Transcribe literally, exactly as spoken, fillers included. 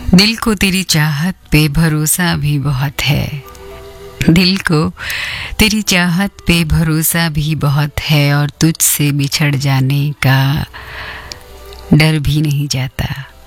दिल को तेरी चाहत पे भरोसा भी बहुत है। दिल को तेरी चाहत पे भरोसा भी बहुत है और तुझसे बिछड़ जाने का डर भी नहीं जाता।